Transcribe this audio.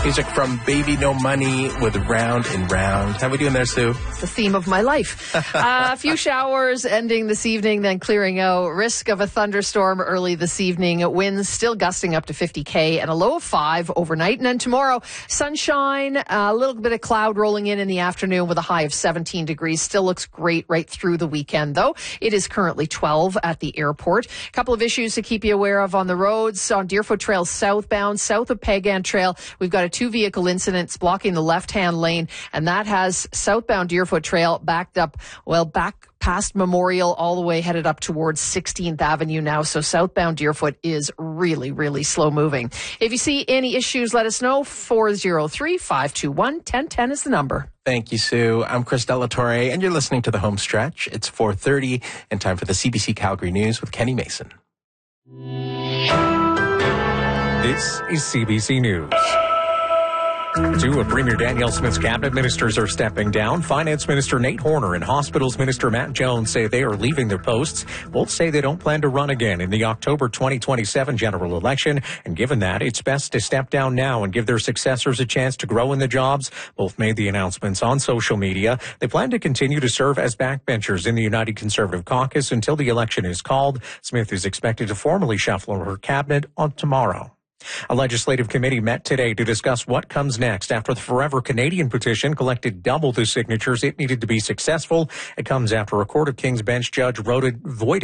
Music from Baby No Money with Round and Round. How are we doing there, Sue? It's the theme of my life. A few showers ending this evening, then clearing out. Risk of a thunderstorm early this evening. Winds still gusting up to 50 and a low of 5 overnight. And then tomorrow, sunshine, a little bit of cloud rolling in the afternoon with a high of 17 degrees. Still looks great right through the weekend, though. It is currently 12 at the airport. A couple of issues to keep you aware of on the roads. On Deerfoot Trail southbound, south of Pagan Trail, we've got a 2-vehicle incident blocking the left-hand lane, and that has southbound Deerfoot Trail backed up, back past Memorial all the way headed up towards 16th Avenue now. So southbound Deerfoot is really, really slow moving. If you see any issues, let us know. 403-521-1010 is the number. Thank you, Sue. I'm Chris Delatorre, and you're listening to The Home Stretch. It's 4:30 and time for the CBC Calgary News with Kenny Mason. This is CBC News. Two of Premier Danielle Smith's cabinet ministers are stepping down. Finance Minister Nate Horner and Hospitals Minister Matt Jones say they are leaving their posts. Both say they don't plan to run again in the October 2027 general election. And given that, it's best to step down now and give their successors a chance to grow in the jobs. Both made the announcements on social media. They plan to continue to serve as backbenchers in the United Conservative Caucus until the election is called. Smith is expected to formally shuffle her cabinet on tomorrow. A legislative committee met today to discuss what comes next after the Forever Canadian petition collected double the signatures it needed to be successful. It comes after a Court of King's Bench judge voted